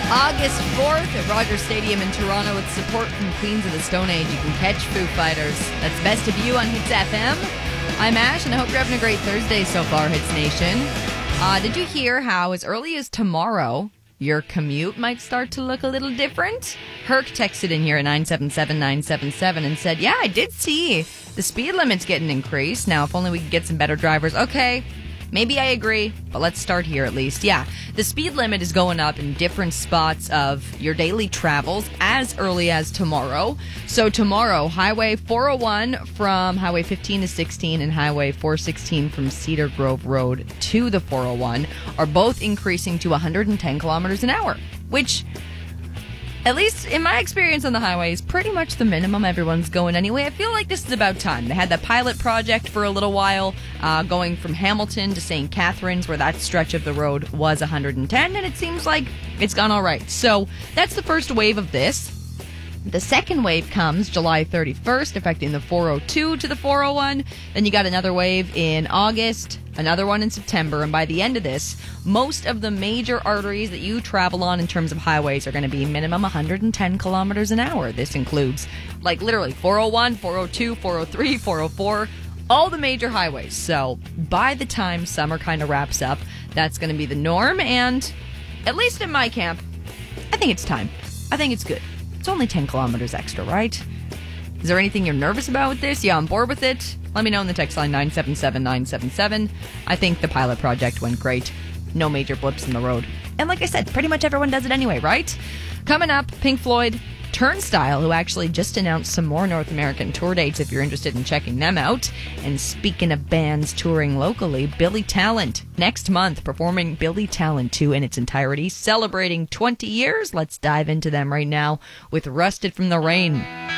August 4th at Rogers Stadium in Toronto with support from Queens of the Stone Age. You can catch Foo Fighters. That's Best of You on Hits FM. I'm Ash, and I hope you're having a great Thursday so far, Hits Nation. Did you hear how as early as tomorrow, your commute might start to look a little different? Herc texted in here at 977-977 and said, yeah, I did see the speed limit's getting increased. Now, if only we could get some better drivers. Okay, maybe I agree, but let's start here at least. Yeah, the speed limit is going up in different spots of your daily travels as early as tomorrow. So tomorrow, Highway 401 from Highway 15 to 16 and Highway 416 from Cedar Grove Road to the 401 are both increasing to 110 kilometers an hour, which, at least in my experience on the highway, is pretty much the minimum everyone's going anyway. I feel like this is about time. They had that pilot project for a little while, going from Hamilton to St. Catharines, where that stretch of the road was 110, and it seems like it's gone all right. So that's the first wave of this. The second wave comes July 31st, affecting the 402 to the 401. Then you got another wave in August, another one in September, and by the end of this, most of the major arteries that you travel on in terms of highways are going to be minimum 110 kilometers an hour. This includes, like, literally 401, 402, 403, 404, all the major highways. So by the time summer kind of wraps up, that's going to be the norm, and at least in my camp, I think it's time. I think it's good. It's only 10 kilometers extra, right? Is there anything you're nervous about with this? You on board with it? Let me know in the text line 977-977. I think the pilot project went great. No major blips in the road. And like I said, pretty much everyone does it anyway, right? Coming up, Pink Floyd, Turnstile, who actually just announced some more North American tour dates if you're interested in checking them out. And speaking of bands touring locally, Billy Talent next month performing Billy Talent 2 in its entirety, celebrating 20 years. Let's dive into them right now with Rusted from the Rain.